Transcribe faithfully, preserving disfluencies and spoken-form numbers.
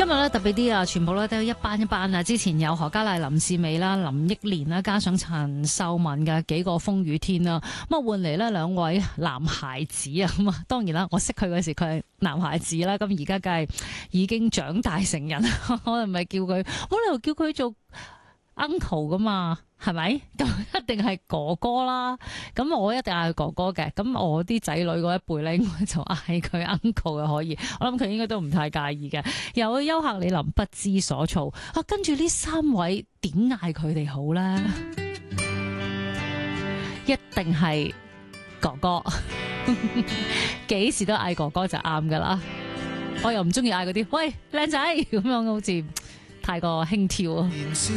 今日咧特別啲啊，全部咧都一班一班啊！之前有何嘉麗、林志美啦、林憶蓮啦，加上陳秀敏嘅幾個風雨天啦，咁啊換嚟呢兩位男孩子啊，咁啊當然啦，我識佢嗰時佢係男孩子啦，咁而家梗係已經長大成人，我唔係叫佢，我嚟叫佢做 uncle 噶嘛，係咪？咁一定係哥哥啦，咁我一定係哥哥嘅，咁我啲仔女嗰一輩咧，應該就嗌佢 uncle 嘅可以，我諗佢應該都唔太介意嘅。有優客李林不知所措啊，跟住呢三位點嗌佢哋好咧？一定係哥哥，幾時都嗌哥哥就啱噶啦。我又唔中意嗌嗰啲喂靚仔咁樣，好似太過輕佻啊。